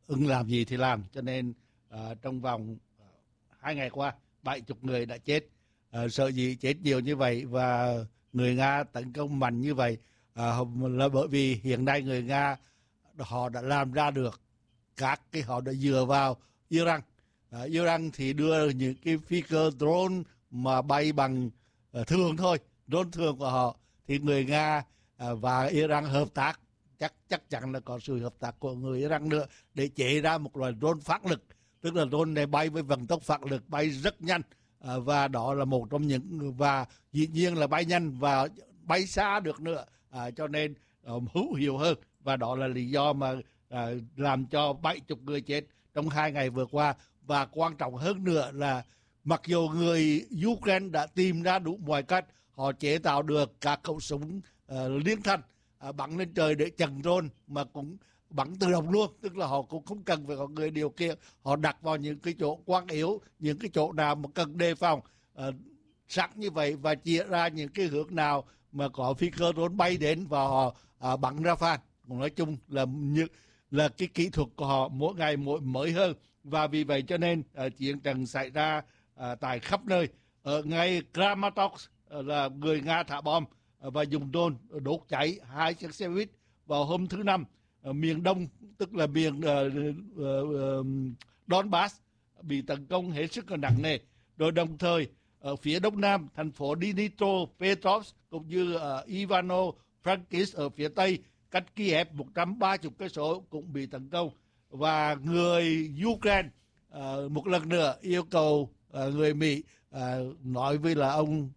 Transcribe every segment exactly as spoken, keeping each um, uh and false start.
ưng làm gì thì làm, cho nên uh, trong vòng hai ngày qua bảy chục người đã chết. Uh, sợ gì chết nhiều như vậy và người Nga tấn công mạnh như vậy uh, là bởi vì hiện nay người Nga họ đã làm ra được các cái họ đã dựa vào Iran. Uh, Iran thì đưa những cái phi cơ drone mà bay bằng uh, thường thôi, drone thường của họ, thì người Nga uh, và Iran hợp tác, chắc chắc chắn là có sự hợp tác của người Iran nữa để chế ra một loại drone phát lực, tức là drone này bay với vận tốc phát lực, bay rất nhanh. À, và đó là một trong những, và dĩ nhiên là bay nhanh và bay xa được nữa, à, cho nên uh, hữu hiệu hơn, và đó là lý do mà uh, làm cho bảy chục người chết trong hai ngày vừa qua. Và quan trọng hơn nữa là mặc dù người Ukraine đã tìm ra đủ mọi cách, họ chế tạo được các khẩu súng uh, liên thanh uh, bắn lên trời để chặn drone, mà cũng bắn tự động luôn, tức là họ cũng không cần phải có người điều khiển, họ đặt vào những cái chỗ quan yếu, những cái chỗ nào mà cần đề phòng uh, sẵn như vậy, và chia ra những cái hướng nào mà có phi cơ drone bay đến và họ uh, bắn ra phản. Nói chung là như là cái kỹ thuật của họ mỗi ngày mỗi mới hơn, và vì vậy cho nên uh, chiến tranh xảy ra uh, tại khắp nơi. Ở ngay Kramatorsk uh, là người Nga thả bom uh, và dùng drone đốt cháy hai chiếc xe buýt vào hôm thứ Năm. Ở miền Đông, tức là miền uh, uh, uh, Donbass bị tấn công hết sức là nặng nề. Rồi đồng thời ở phía đông nam, thành phố Dnipropetrovsk cũng như uh, Ivano-Frankivsk ở phía tây cách Kiev một trăm ba mươi cây số cũng bị tấn công. Và người Ukraine uh, một lần nữa yêu cầu uh, người Mỹ uh, nói với là ông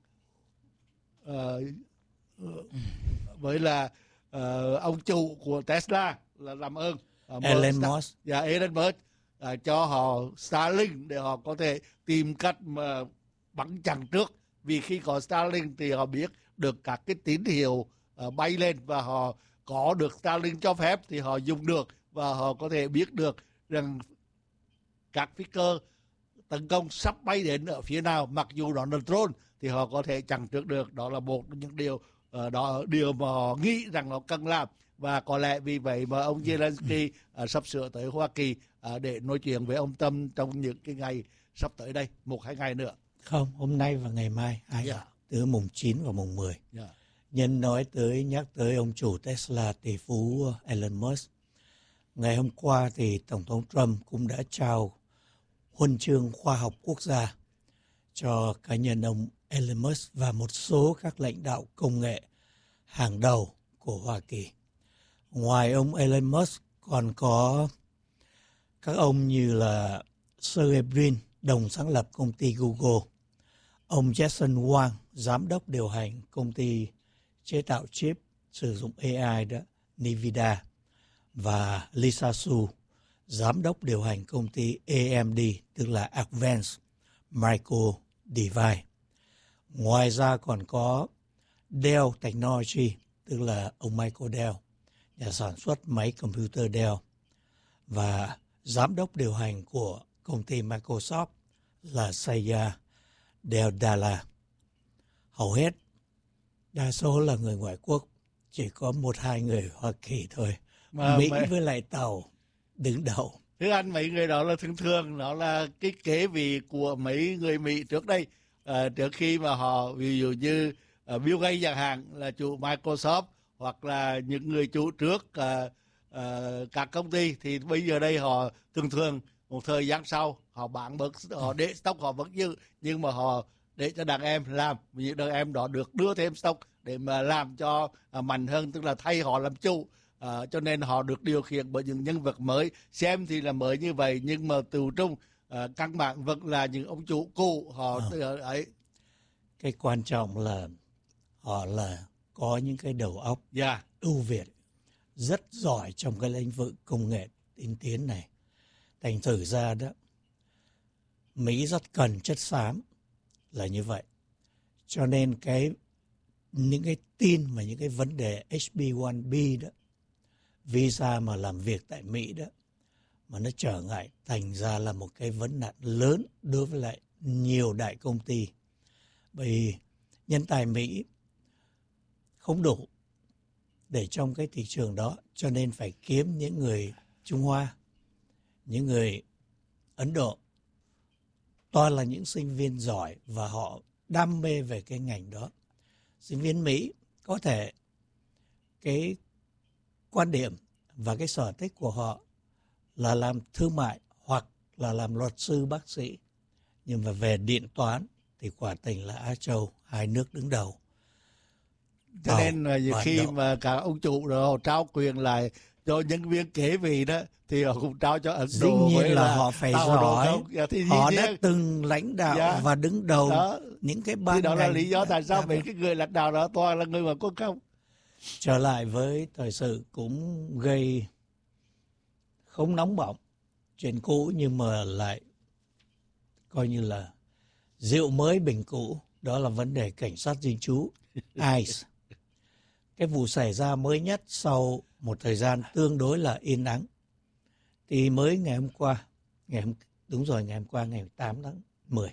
uh, uh, với là uh, ông chủ của Tesla là làm ơn uh, Elon Musk, dạ, Elon Musk uh, cho họ Starlink để họ có thể tìm cách mà bắn chặn trước, vì khi có Starlink thì họ biết được các cái tín hiệu uh, bay lên, và họ có được Starlink cho phép thì họ dùng được, và họ có thể biết được rằng các phi cơ tấn công sắp bay đến ở phía nào, mặc dù đó là drone thì họ có thể chặn trước được. Đó là một trong những điều uh, đó điều mà họ nghĩ rằng họ cần làm, và có lẽ vì vậy mà ông Zelensky uh, sắp sửa tới Hoa Kỳ uh, để nói chuyện với ông Tâm trong những cái ngày sắp tới đây, một hai ngày nữa. Không, hôm nay và ngày mai, hai Yeah. từ mùng chín và mùng mười. Yeah. Nhân nói tới, nhắc tới ông chủ Tesla tỷ phú Elon Musk. Ngày hôm qua thì Tổng thống Trump cũng đã trao huân chương khoa học quốc gia cho cá nhân ông Elon Musk và một số các lãnh đạo công nghệ hàng đầu của Hoa Kỳ. Ngoài ông Elon Musk còn có các ông như là Sergey Brin, đồng sáng lập công ty Google, ông Jensen Huang, giám đốc điều hành công ty chế tạo chip sử dụng a i đó, Nvidia, và Lisa Su, giám đốc điều hành công ty a em đê, tức là Advanced Micro Device. Ngoài ra còn có Dell Technology, tức là ông Michael Dell, nhà sản xuất máy computer Dell, và giám đốc điều hành của công ty Microsoft là Satya Nadella. Hầu hết, đa số là người ngoại quốc, chỉ có một hai người Hoa Kỳ thôi. Mà Mỹ mấy... với lại Tàu đứng đầu. Thưa anh, mấy người đó là thường thường, đó là cái kế vị của mấy người Mỹ trước đây. À, trước khi mà họ, ví dụ như uh, Bill Gates chẳng hạn, là chủ Microsoft, hoặc là những người chủ trước uh, uh, các công ty, thì bây giờ đây họ thường thường một thời gian sau họ bán bớt, họ để stock họ vẫn dư, nhưng mà họ để cho đàn em làm, những đàn em đó được đưa thêm stock để mà làm cho uh, mạnh hơn, tức là thay họ làm chủ. Uh, cho nên họ được điều khiển bởi những nhân vật mới, xem thì là mới như vậy nhưng mà từ trung uh, căn bản vẫn là những ông chủ cũ họ à. ấy. Cái quan trọng là họ là có những cái đầu óc yeah. ưu việt, rất giỏi trong cái lĩnh vực công nghệ tiên tiến này. Thành thử ra đó, Mỹ rất cần chất xám là như vậy. Cho nên cái những cái tin và những cái vấn đề H B một B đó, visa mà làm việc tại Mỹ đó, mà nó trở ngại, thành ra là một cái vấn nạn lớn đối với lại nhiều đại công ty. Bởi vì nhân tài Mỹ không đủ để trong cái thị trường đó, cho nên phải kiếm những người Trung Hoa, những người Ấn Độ toàn là những sinh viên giỏi và họ đam mê về cái ngành đó. Sinh viên Mỹ có thể cái quan điểm và cái sở thích của họ là làm thương mại hoặc là làm luật sư, bác sĩ. Nhưng mà về điện toán thì quả tình là Á Châu, hai nước đứng đầu. Cho nên là khi mà cả ông chủ rồi trao quyền lại cho nhân viên kế vị đó thì họ cũng trao cho Ấn Độ. Dĩ nhiên là, là họ phải giỏi. Thì họ đã từng lãnh đạo dạ. và đứng đầu đó. Những cái ban thì đó ngành. Là lý do tại sao mấy cái người lãnh đạo đó toàn là người mà có công. Trở lại với thời sự cũng gây không nóng bỏng chuyện cũ, nhưng mà lại coi như là rượu mới bình cũ. Đó là vấn đề cảnh sát diêm trú i xê e. Cái vụ xảy ra mới nhất sau một thời gian tương đối là yên ắng. Thì mới ngày hôm qua, ngày hôm, đúng rồi ngày hôm qua ngày tám tháng mười,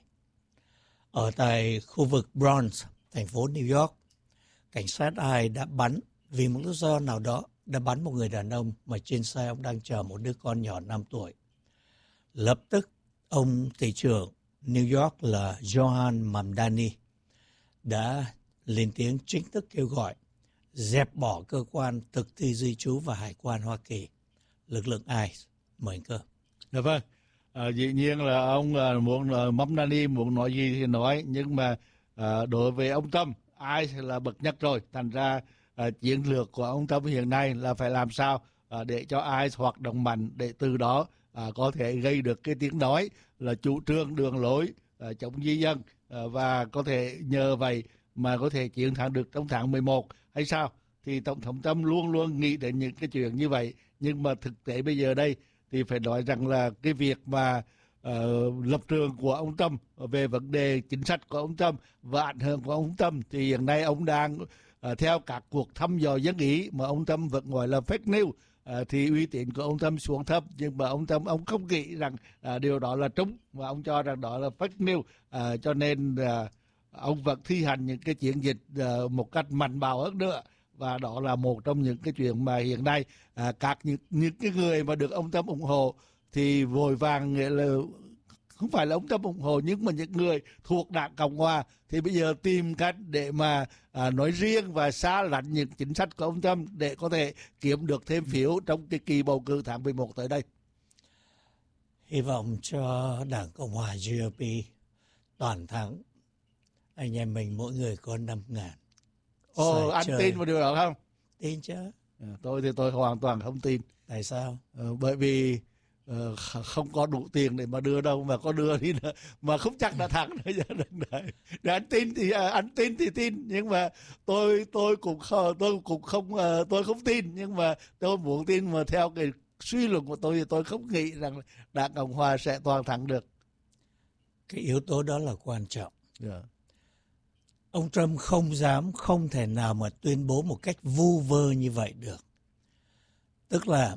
ở tại khu vực Bronx, thành phố New York, cảnh sát ai đã bắn vì một lý do nào đó, đã bắn một người đàn ông mà trên xe ông đang chờ một đứa con nhỏ năm tuổi. Lập tức ông thị trưởng New York là Johan Mamdani đã lên tiếng chính thức kêu gọi dẹp bỏ cơ quan thực thi di trú và hải quan Hoa Kỳ, lực lượng i xê e. Mời anh Cơ. Dạ vâng, à, dĩ nhiên là ông à, muốn à, Mamdani muốn nói gì thì nói, nhưng mà à, đối với ông Trump, ai sẽ là bậc nhất rồi. Thành ra à, chiến lược của ông Trump hiện nay là phải làm sao à, để cho ai hoạt động mạnh, để từ đó à, có thể gây được cái tiếng nói là chủ trương đường lối à, chống di dân à, và có thể nhờ vậy mà có thể chiến thắng được trong tháng mười một hay sao. Thì Tổng thống Trump luôn luôn nghĩ đến những cái chuyện như vậy, nhưng mà thực tế bây giờ đây thì phải nói rằng là cái việc mà uh, lập trường của ông Trump về vấn đề chính sách của ông Trump và ảnh hưởng của ông Trump thì hiện nay ông đang uh, theo các cuộc thăm dò dân ý mà ông Trump vẫn gọi là fake news, uh, thì uy tín của ông Trump xuống thấp. Nhưng mà ông Trump ông không nghĩ rằng uh, điều đó là trúng, và ông cho rằng đó là fake news, uh, cho nên uh, ông vẫn thi hành những cái chiến dịch uh, một cách mạnh bạo hơn nữa. Và đó là một trong những cái chuyện mà hiện nay à, các những, những cái người mà được ông Trump ủng hộ thì vội vàng, nghĩa là không phải là ông Trump ủng hộ, nhưng mà những người thuộc đảng Cộng Hòa thì bây giờ tìm cách để mà à, nói riêng và xa lánh những chính sách của ông Trump để có thể kiếm được thêm phiếu trong cái kỳ bầu cử tháng mười một tới đây. Hy vọng cho đảng Cộng Hòa giê o pê toàn thắng. Anh em mình mỗi người có năm ngàn. Ồ, anh chơi. Tin vào điều đó không? Tin chứ. À, tôi thì tôi hoàn toàn không tin. Tại sao? À, bởi vì uh, không có đủ tiền để mà đưa đâu, mà có đưa đi nữa, mà không chắc đã thắng nữa. Để anh tin thì uh, anh tin thì tin, nhưng mà tôi tôi cũng không, tôi cũng không uh, tôi không tin, nhưng mà tôi muốn tin mà theo cái suy luận của tôi thì tôi không nghĩ rằng Đảng Cộng Hòa sẽ toàn thắng được. Cái yếu tố đó là quan trọng. Yeah. Ông Trump không dám, không thể nào mà tuyên bố một cách vu vơ như vậy được. Tức là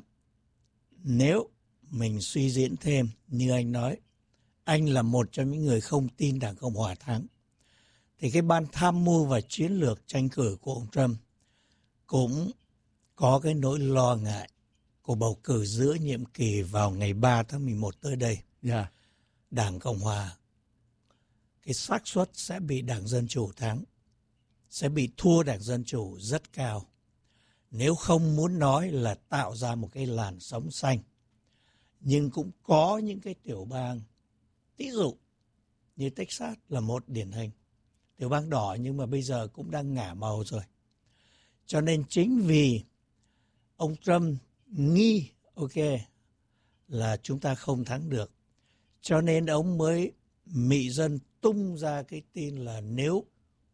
nếu mình suy diễn thêm, như anh nói, anh là một trong những người không tin Đảng Cộng Hòa thắng, thì cái ban tham mưu và chiến lược tranh cử của ông Trump cũng có cái nỗi lo ngại của bầu cử giữa nhiệm kỳ vào ngày ba tháng mười một tới đây. Yeah. Đảng Cộng Hòa, cái xác suất sẽ bị Đảng Dân Chủ thắng, sẽ bị thua Đảng Dân Chủ rất cao. Nếu không muốn nói là tạo ra một cái làn sóng xanh. Nhưng cũng có những cái tiểu bang, ví dụ như Texas là một điển hình. Tiểu bang đỏ nhưng mà bây giờ cũng đang ngả màu rồi. Cho nên chính vì ông Trump nghi, ok, là chúng ta không thắng được, cho nên ông mới mị dân tung ra cái tin là nếu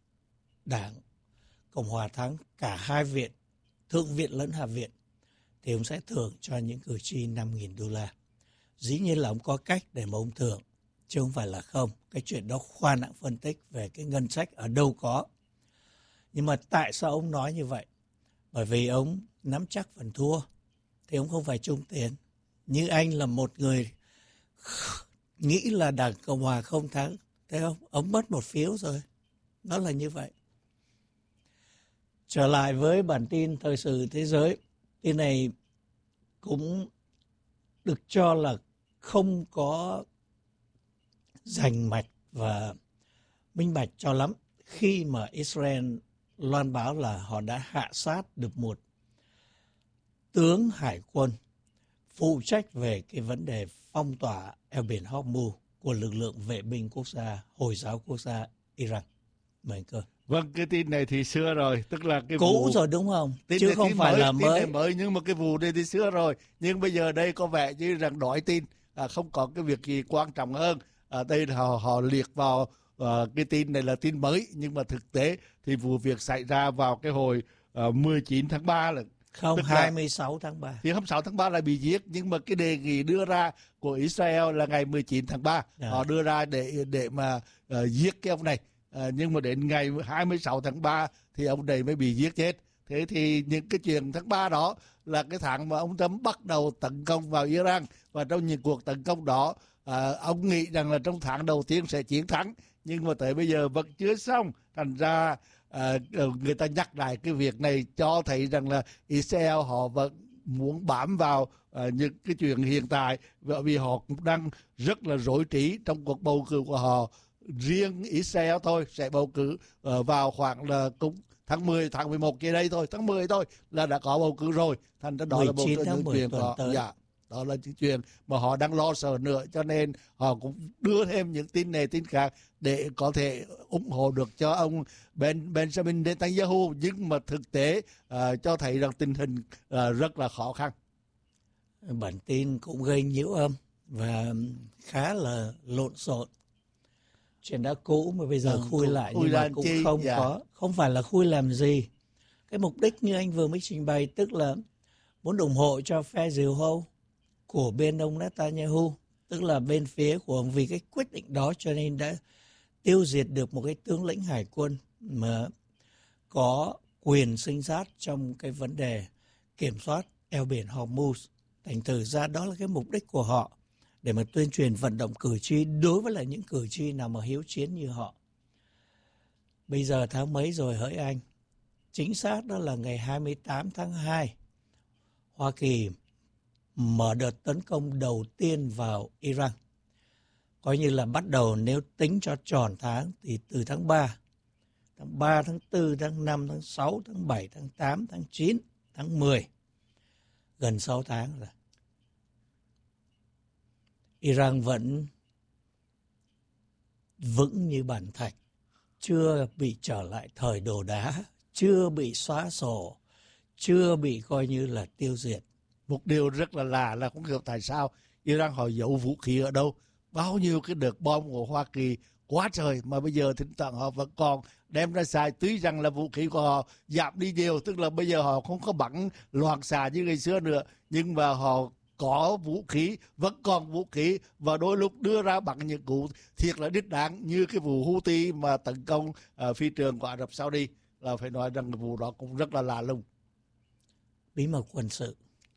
Đảng Cộng Hòa thắng cả hai viện, Thượng viện lẫn Hạ viện, thì ông sẽ thưởng cho những cử tri năm nghìn đô la. Dĩ nhiên là ông có cách để mà ông thưởng, chứ không phải là không. Cái chuyện đó khoan hãng phân tích về cái ngân sách ở đâu có. Nhưng mà tại sao ông nói như vậy? Bởi vì ông nắm chắc phần thua, thì ông không phải chung tiền. Như anh là một người nghĩ là Đảng Cộng Hòa không thắng, thấy không? Ông mất một phiếu rồi. Nó là như vậy. Trở lại với bản tin thời sự thế giới. Tin này cũng được cho là không có rành mạch và minh bạch cho lắm khi mà Israel loan báo là họ đã hạ sát được một tướng hải quân phụ trách về cái vấn đề phong tỏa eo biển Hormuz của lực lượng vệ binh quốc gia Hồi giáo quốc gia Iran. Mời anh Cơ. Vâng, cái tin này thì xưa rồi, tức là cái cũ vụ... rồi đúng không? Tin Chứ không phải mới, là tin mới. mới. Nhưng mà cái vụ này thì xưa rồi. Nhưng bây giờ đây có vẻ như rằng đổi tin, à, không có cái việc gì quan trọng hơn. À, đây là họ, họ liệt vào uh, cái tin này là tin mới. Nhưng mà thực tế thì vụ việc xảy ra vào cái hồi uh, mười chín tháng ba là... Không, tức hai mươi sáu tháng ba. Thì hai mươi sáu tháng ba là bị giết, nhưng mà cái đề nghị đưa ra của Israel là ngày mười chín tháng ba. Dạ. Họ đưa ra để để mà uh, giết cái ông này. Uh, nhưng mà đến ngày hai mươi sáu tháng ba thì ông này mới bị giết chết. Thế thì những cái chuyện tháng ba đó là cái tháng mà ông Trump bắt đầu tấn công vào Iran. Và trong những cuộc tấn công đó, uh, ông nghĩ rằng là trong tháng đầu tiên sẽ chiến thắng. Nhưng mà tới bây giờ vẫn chưa xong. Thành ra À, người ta nhắc lại cái việc này cho thấy rằng là Israel họ vẫn muốn bám vào à, những cái chuyện hiện tại, bởi vì họ cũng đang rất là rối trí trong cuộc bầu cử của họ. Riêng Israel thôi sẽ bầu cử uh, vào khoảng là cũng tháng mười, tháng mười một kia đây thôi, tháng mười thôi là đã có bầu cử rồi. Thành ra đó là bầu cử những chuyện của họ. Dạ, đó là những chuyện mà họ đang lo sợ nữa, cho nên họ cũng đưa thêm những tin này tin khác để có thể ủng hộ được cho ông Ben Benjamin Netanyahu, nhưng mà thực tế uh, cho thấy rằng tình hình uh, rất là khó khăn. Bản tin cũng gây nhiễu âm và khá là lộn xộn. Chuyện đã cũ mà bây giờ ừ, khui lại nhưng mà cũng chi? không dạ. có, không phải là khui làm gì. Cái mục đích như anh vừa mới trình bày, tức là muốn ủng hộ cho phe diều hâu của bên ông Netanyahu, tức là bên phía của ông, vì cái quyết định đó cho nên đã tiêu diệt được một cái tướng lĩnh hải quân mà có quyền sinh sát trong cái vấn đề kiểm soát eo biển Hormuz. Thành thử ra đó là cái mục đích của họ để mà tuyên truyền vận động cử tri đối với lại những cử tri nào mà hiếu chiến như họ. Bây giờ tháng mấy rồi hỡi anh? Chính xác đó là ngày hai mươi tám tháng hai. Hoa Kỳ mở đợt tấn công đầu tiên vào Iran. Coi như là bắt đầu, nếu tính cho tròn tháng thì từ tháng ba. Tháng ba, tháng tư, tháng năm, tháng sáu, tháng bảy, tháng tám, tháng chín, tháng mười. Gần sáu tháng rồi. Iran vẫn vững như bàn thạch, chưa bị trở lại thời đồ đá, chưa bị xóa sổ, chưa bị coi như là tiêu diệt. Một điều rất là lạ là không hiểu tại sao Iran họ giấu vũ khí ở đâu. Bao nhiêu cái đợt bom của Hoa Kỳ quá trời mà bây giờ thỉnh thoảng họ vẫn còn đem ra xài. Tuy rằng là vũ khí của họ giảm đi nhiều, tức là bây giờ họ không có bắn loạn xạ như ngày xưa nữa, nhưng mà họ có vũ khí, vẫn còn vũ khí, và đôi lúc đưa ra bằng những cụ thiệt là đích đáng, như cái vụ Houthi mà tấn công uh, phi trường của Ả Rập Saudi, là phải nói rằng vụ đó cũng rất là lạ lùng. Bí mật quân sự.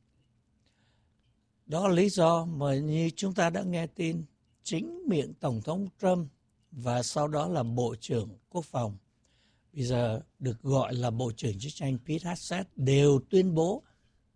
Đó là lý do mà như chúng ta đã nghe tin, chính miệng Tổng thống Trump và sau đó là Bộ trưởng Quốc phòng, bây giờ được gọi là Bộ trưởng Chiến tranh Pete Hegseth, đều tuyên bố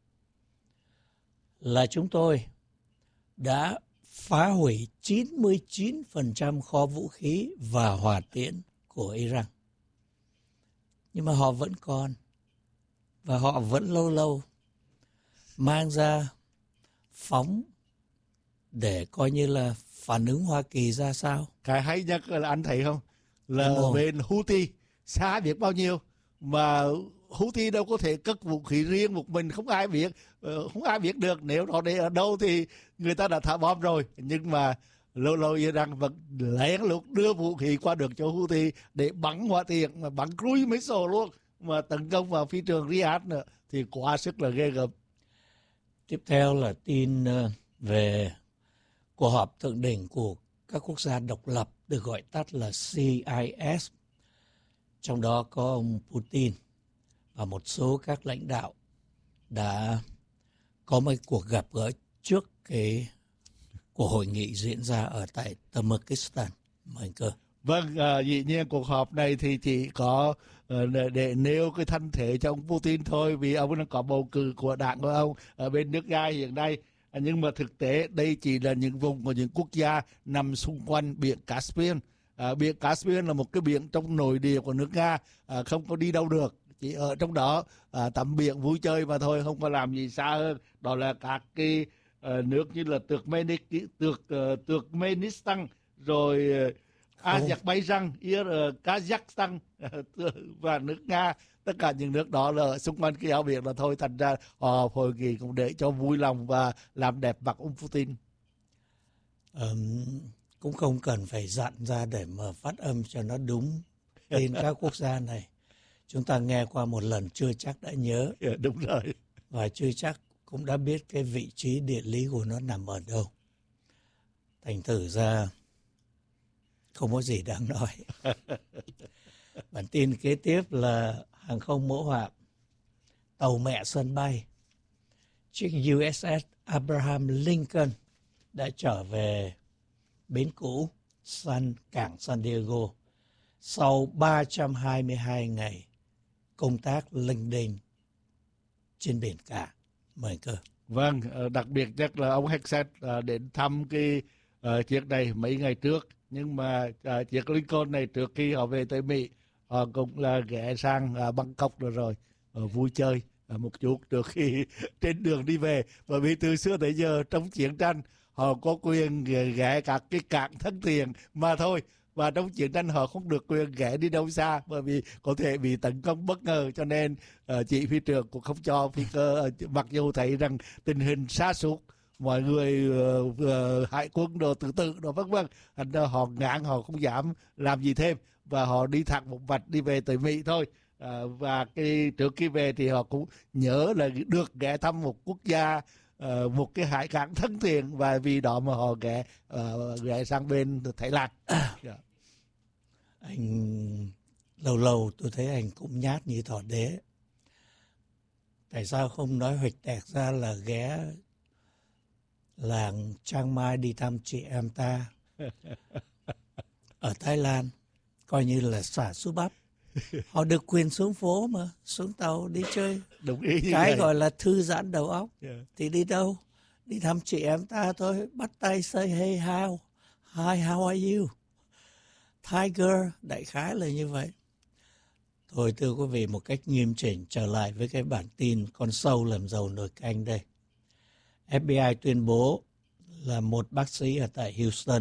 là chúng tôi đã phá hủy chín mươi chín phần trăm kho vũ khí và hỏa tiễn của Iran. Nhưng mà họ vẫn còn, và họ vẫn lâu lâu mang ra phóng để coi như là phản ứng Hoa Kỳ ra sao. Cái hay nhất là anh thấy không, là bên Houthi xa biết bao nhiêu, mà Houthi đâu có thể cất vũ khí riêng một mình, không ai biết, không ai biết được. Nếu nó để ở đâu thì người ta đã thả bom rồi. Nhưng mà lâu lâu Iran vẫn lén lút đưa vũ khí qua được cho Houthi để bắn hỏa tiễn, mà bắn cruise missile luôn, mà tấn công vào phi trường Riyadh nữa, thì quá sức là ghê gớm. Tiếp theo là tin về cuộc họp thượng đỉnh của các quốc gia độc lập, được gọi tắt là C I S. Trong đó có ông Putin và một số các lãnh đạo đã có một cuộc gặp gỡ trước cái cuộc hội nghị diễn ra ở tại Tajikistan. Mời anh Cơ. Vâng, à, dĩ nhiên cuộc họp này thì chỉ có uh, để, để nêu cái thân thể cho ông Putin thôi, vì ông đang có bầu cử của đảng của ông ở bên nước Nga hiện nay. À, nhưng mà thực tế đây chỉ là những vùng của những quốc gia nằm xung quanh biển Caspian. À, biển Caspian là một cái biển trong nội địa của nước Nga, à, không có đi đâu được, chỉ ở trong đó à, tắm biển vui chơi mà thôi, không có làm gì xa hơn. Đó là các cái uh, nước như là Turkmenistan, Turk, uh, Turkmenistan rồi uh, Azerbaijan, uh, Kazakhstan uh, và nước Nga. Tất cả những nước đó là ở xung quanh cái eo biển là thôi, thành ra họ hội nghị cũng để cho vui lòng và làm đẹp mặt ông Putin. Um, cũng không cần phải dặn ra để mà phát âm cho nó đúng tên các quốc gia này. Chúng ta nghe qua một lần chưa chắc đã nhớ. Yeah, đúng rồi. Và chưa chắc cũng đã biết cái vị trí địa lý của nó nằm ở đâu. Thành thử ra không có gì đáng nói. Bản tin kế tiếp là hàng không mẫu hạm, tàu mẹ sân bay. Chiếc u ét ét Abraham Lincoln đã trở về bến cũ San cảng San Diego sau ba trăm hai mươi hai ngày công tác lênh đênh trên biển cả. Mời cơ. Vâng, đặc biệt nhất là ông Hexet đến thăm cái uh, chiếc này mấy ngày trước, nhưng mà uh, chiếc Lincoln này trước khi họ về tới Mỹ, họ cũng là ghé sang uh, Bangkok rồi rồi uh, vui chơi uh, một chút trước khi trên đường đi về, bởi vì từ xưa tới giờ trong chiến tranh họ có quyền ghé các cái cảng thân thiện mà thôi, và trong chiến tranh họ không được quyền ghé đi đâu xa bởi vì có thể bị tấn công bất ngờ, cho nên uh, chỉ phi trưởng cũng không cho phi cơ, uh, mặc dù thấy rằng tình hình sa sút, mọi người uh, uh, hải quân đồ tự tự đồ vân vân, thành ra họ ngán, họ không dám làm gì thêm và họ đi thẳng một mạch đi về tới Mỹ thôi. Uh, và cái trước khi về thì họ cũng nhớ là được ghé thăm một quốc gia, Uh, một cái hải cảng thân thiện, và vì đó mà họ ghé uh, ghé sang bên Thái Lan. Yeah. Anh lâu lâu tôi thấy anh cũng nhát như thỏ đế. Tại sao không nói huỵch tẹt ra là ghé làng Chiang Mai đi thăm chị em ta ở Thái Lan, coi như là xả xú bắp. Họ được quyền xuống phố mà, xuống tàu đi chơi. Đúng ý như cái vậy. Gọi là thư giãn đầu óc. Yeah. Thì đi đâu? Đi thăm chị em ta thôi, bắt tay say hey how, hi how are you, Tiger, đại khái là như vậy. Thôi thưa quý vị, một cách nghiêm chỉnh trở lại với cái bản tin con sâu làm dầu nồi canh đây. ép bê i tuyên bố là một bác sĩ ở tại Houston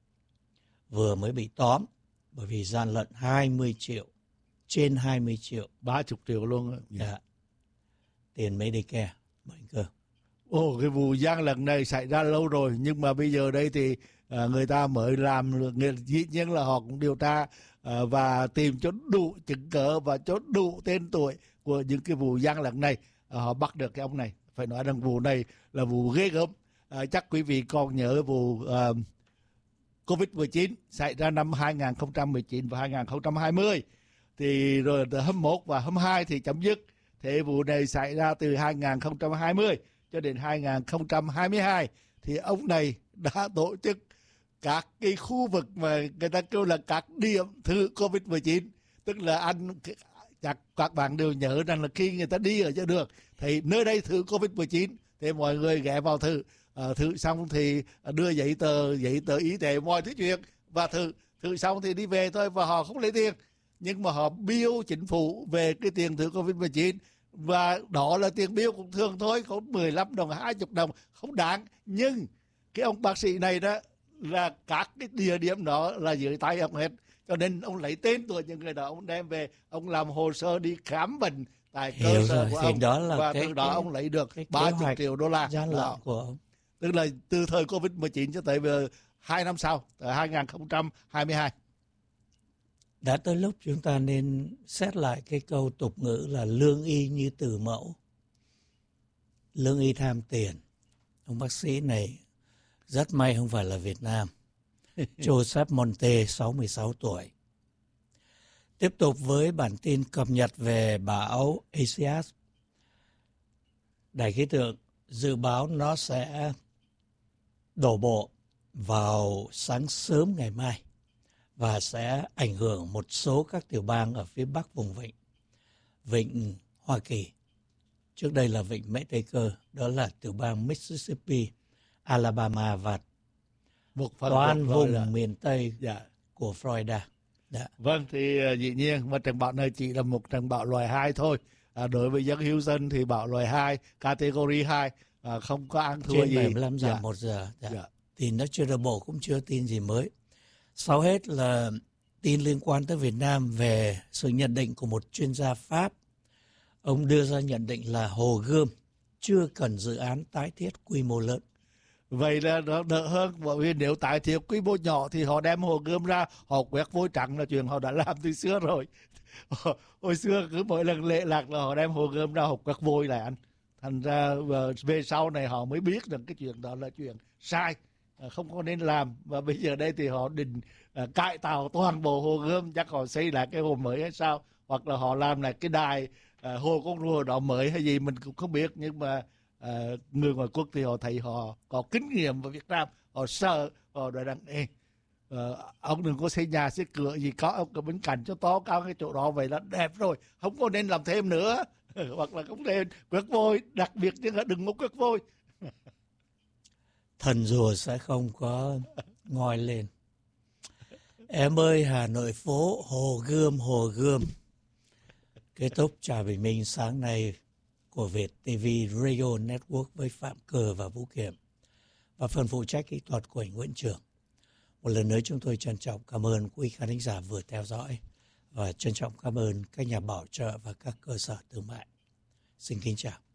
vừa mới bị tóm bởi vì gian lận hai mươi triệu, trên hai mươi triệu. ba mươi triệu luôn. Yeah. Yeah. Tiền Medicare. Bệnh cơ. Ồ, cái vụ gian lận này xảy ra lâu rồi, nhưng mà bây giờ đây thì à, người ta mới làm, dĩ nhiên là họ cũng điều tra à, và tìm cho đủ chứng cớ và cho đủ tên tuổi của những cái vụ gian lận này. À, họ bắt được cái ông này. Phải nói rằng vụ này là vụ ghê gớm. À, chắc quý vị còn nhớ vụ à, covid mười chín xảy ra năm hai không một chín và hai không hai không. Thì rồi từ hôm một và hôm hai thì chấm dứt. Thế vụ này xảy ra từ hai không hai không cho đến hai không hai hai, thì ông này đã tổ chức các cái khu vực mà người ta kêu là các điểm thử covid mười chín. Tức là anh, chắc các bạn đều nhớ rằng là khi người ta đi ở trên đường thì nơi đây thử covid mười chín, thì mọi người ghé vào thử, à, thử xong thì đưa giấy tờ giấy tờ y tế mọi thứ chuyện và thử thử xong thì đi về thôi, và họ không lấy tiền, nhưng mà họ bill chính phủ về cái tiền thử covid mười chín, và đó là tiền bill cũng thường thôi, có mười lăm đồng, hai mươi đồng, không đáng. Nhưng cái ông bác sĩ này đó là các cái địa điểm đó là dưới tay ông hết, cho nên ông lấy tên tuổi những người đó, ông đem về, ông làm hồ sơ đi khám bệnh tại cơ Hiểu sở rồi, của ông, đó là và cái, từ đó cái, ông lấy được ba mươi triệu đô la gian lận của ông. Tức là từ thời covid mười chín cho tới hai năm sau, tới hai không hai hai. Đã tới lúc chúng ta nên xét lại cái câu tục ngữ là lương y như từ mẫu. Lương y tham tiền. Ông bác sĩ này rất may không phải là Việt Nam. Joseph Monte, sáu mươi sáu tuổi. Tiếp tục với bản tin cập nhật về bão Isaias. Đài khí tượng dự báo nó sẽ đổ bộ vào sáng sớm ngày mai và sẽ ảnh hưởng một số các tiểu bang ở phía bắc vùng vịnh, vịnh Hoa Kỳ trước đây là vịnh Mexico, đó là tiểu bang Mississippi, Alabama và một phần toàn vùng là... miền Tây dạ. của Florida. Dạ. Vâng, thì uh, dĩ nhiên mà trận bão này chỉ là một trận bão loại hai thôi. À, đối với dân Houston thì bão loại hai, category hai, à, không có ăn thua trên gì. bảy mươi lăm dặm dạ. một giờ. Dạ. Dạ. Thì nó chưa được bộ cũng chưa tin gì mới. Sau hết là tin liên quan tới Việt Nam về sự nhận định của một chuyên gia Pháp. Ông đưa ra nhận định là Hồ Gươm chưa cần dự án tái thiết quy mô lớn. Vậy là nó đỡ hơn, bởi vì nếu tái thiết quy mô nhỏ thì họ đem Hồ Gươm ra, họ quét vôi trắng là chuyện họ đã làm từ xưa rồi. Hồi xưa cứ mỗi lần lệ lạc là họ đem Hồ Gươm ra, họ quét vôi lại anh. Thành ra về sau này họ mới biết được cái chuyện đó là chuyện sai, không có nên làm. Và bây giờ đây thì họ định uh, cải tạo toàn bộ Hồ Gươm, chắc họ xây lại cái hồ mới hay sao, hoặc là họ làm lại cái đài uh, hồ con rùa đó mới hay gì mình cũng không biết. Nhưng mà uh, người ngoại quốc thì họ thấy họ có kinh nghiệm vào Việt Nam, họ sợ, họ nói rằng Ê, uh, ông đừng có xây nhà xây cửa gì, có ông ở bên cạnh cho to cao cái chỗ đó, vậy là đẹp rồi, không có nên làm thêm nữa. Hoặc là không nên quét vôi, đặc biệt nhưng là đừng có quét vôi. Thần rùa sẽ không có ngoi lên. Em ơi Hà Nội phố, Hồ Gươm, Hồ Gươm. Kết thúc Trà Bình Minh sáng nay của Việt ti vi Radio Network với Phạm Cờ và Vũ Kiểm và phần phụ trách kỹ thuật của anh Nguyễn Trường. Một lần nữa chúng tôi trân trọng cảm ơn quý khán thính giả vừa theo dõi và trân trọng cảm ơn các nhà bảo trợ và các cơ sở thương mại. Xin kính chào.